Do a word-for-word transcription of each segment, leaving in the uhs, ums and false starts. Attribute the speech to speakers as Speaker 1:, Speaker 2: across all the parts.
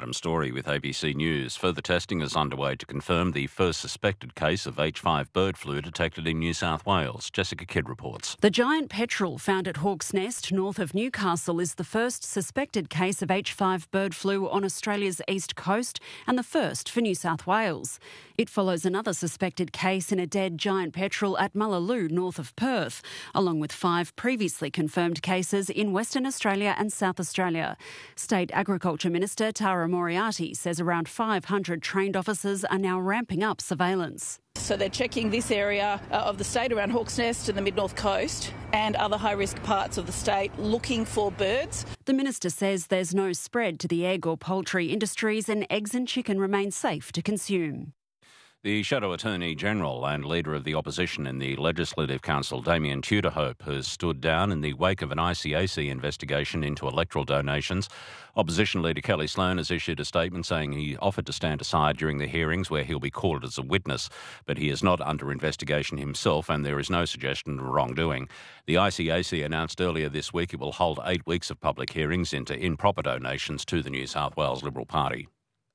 Speaker 1: Adam Story with A B C News. Further testing is underway to confirm the first suspected case of H five bird flu detected in New South Wales. Jessica Kidd reports.
Speaker 2: The giant petrel found at Hawk's Nest, north of Newcastle, is the first suspected case of H five bird flu on Australia's east coast and the first for New South Wales. It follows another suspected case in a dead giant petrel at Mullaloo, north of Perth, along with five previously confirmed cases in Western Australia and South Australia. State Agriculture Minister Tara Moriarty says around five hundred trained officers are now ramping up surveillance.
Speaker 3: So they're checking this area of the state around Hawk's Nest and the mid-north coast and other high-risk parts of the state looking for birds.
Speaker 2: The minister says there's no spread to the egg or poultry industries and eggs and chicken remain safe to consume.
Speaker 1: The Shadow Attorney-General and Leader of the Opposition in the Legislative Council, Damien Tudorhope, has stood down in the wake of an I C A C investigation into electoral donations. Opposition Leader Kelly Sloan has issued a statement saying he offered to stand aside during the hearings where he'll be called as a witness, but he is not under investigation himself and there is no suggestion of wrongdoing. The I C A C announced earlier this week it will hold eight weeks of public hearings into improper donations to the New South Wales Liberal Party.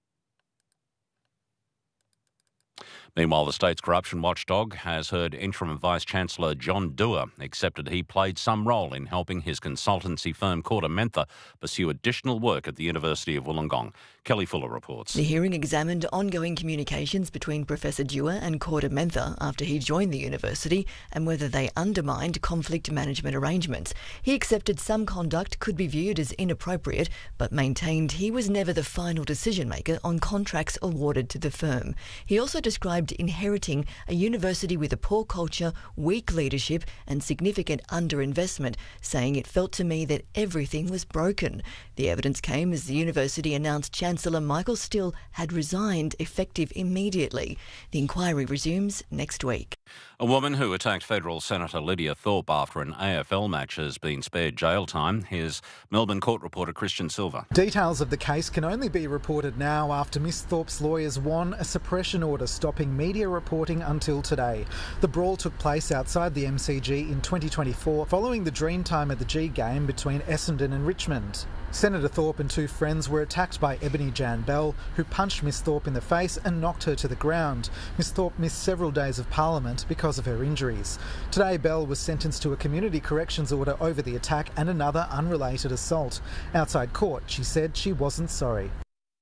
Speaker 1: Meanwhile, the state's corruption watchdog has heard Interim Vice-Chancellor John Dewar accepted he played some role in helping his consultancy firm KordaMentha pursue additional work at the University of Wollongong. Kelly Fuller reports.
Speaker 4: The hearing examined ongoing communications between Professor Dewar and KordaMentha after he joined the university and whether they undermined conflict management arrangements. He accepted some conduct could be viewed as inappropriate, but maintained he was never the final decision-maker on contracts awarded to the firm. He also described inheriting a university with a poor culture, weak leadership and significant underinvestment, saying it felt to me that everything was broken. The evidence came as the university announced Chancellor Michael Still had resigned effective immediately. The inquiry resumes next week.
Speaker 1: A woman who attacked Federal Senator Lydia Thorpe after an A F L match has been spared jail time. Here's Melbourne Court reporter Christian Silver.
Speaker 5: Details of the case can only be reported now after Miss Thorpe's lawyers won a suppression order stopping media reporting until today. The brawl took place outside the M C G in twenty twenty-four following the Dreamtime at the G game between Essendon and Richmond. Senator Thorpe and two friends were attacked by Ebony Jan Bell, who punched Miss Thorpe in the face and knocked her to the ground. Miss Thorpe missed several days of Parliament because of her injuries. Today, Bell was sentenced to a community corrections order over the attack and another unrelated assault. Outside court, she said she wasn't sorry.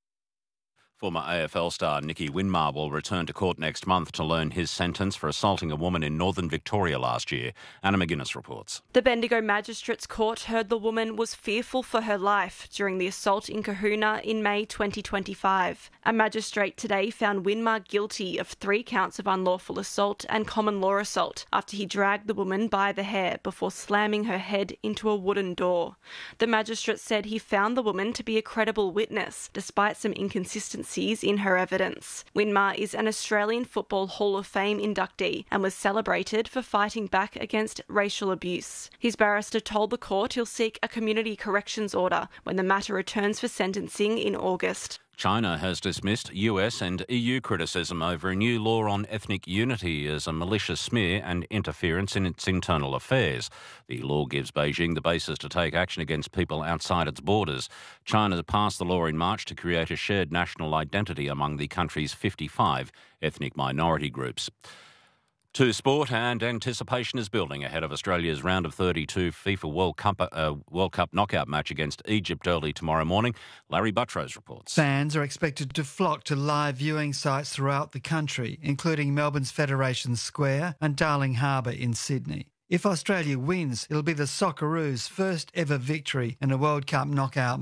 Speaker 1: Former A F L star Nicky Winmar will return to court next month to learn his sentence for assaulting a woman in northern Victoria last year. Anna McGuinness reports.
Speaker 6: The Bendigo Magistrates Court heard the woman was fearful for her life during the assault in Kahuna in May twenty twenty-five. A magistrate today found Winmar guilty of three counts of unlawful assault and common law assault after he dragged the woman by the hair before slamming her head into a wooden door. The magistrate said he found the woman to be a credible witness, despite some inconsistencies in her evidence. Winmar is an Australian Football Hall of Fame inductee and was celebrated for fighting back against racial abuse. His barrister told the court he'll seek a community corrections order when the matter returns for sentencing in August.
Speaker 1: China has dismissed U S and E U criticism over a new law on ethnic unity as a malicious smear and interference in its internal affairs. The law gives Beijing the basis to take action against people outside its borders. China passed the law in March to create a shared national identity among the country's fifty-five ethnic minority groups. To sport, and anticipation is building ahead of Australia's round of thirty-two FIFA World Cup uh, World Cup knockout match against Egypt early tomorrow morning. Larry Buttrose reports.
Speaker 7: Fans are expected to flock to live viewing sites throughout the country, including Melbourne's Federation Square and Darling Harbour in Sydney. If Australia wins, it'll be the Socceroos' first ever victory in a World Cup knockout